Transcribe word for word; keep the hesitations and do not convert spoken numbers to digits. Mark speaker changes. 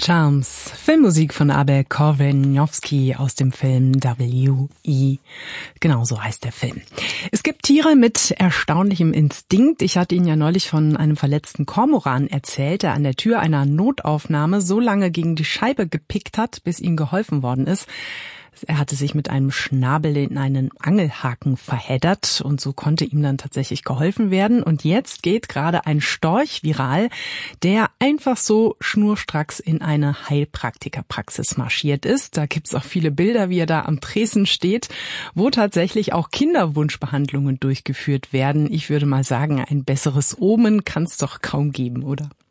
Speaker 1: Charms, Filmmusik von Abel Korwenjowski aus dem Film W E Genau so heißt der Film. Es gibt Tiere mit erstaunlichem Instinkt. Ich hatte Ihnen ja neulich von einem verletzten Kormoran erzählt, der an der Tür einer Notaufnahme so lange gegen die Scheibe gepickt hat, bis ihm geholfen worden ist. Er hatte sich mit einem Schnabel in einen Angelhaken verheddert und so konnte ihm dann tatsächlich geholfen werden. Und jetzt geht gerade ein Storch viral, der einfach so schnurstracks in eine Heilpraktikerpraxis marschiert ist. Da gibt's auch viele Bilder, wie er da am Tresen steht, wo tatsächlich auch Kinderwunschbehandlungen durchgeführt werden. Ich würde mal sagen, ein besseres Omen kann's doch kaum geben, oder?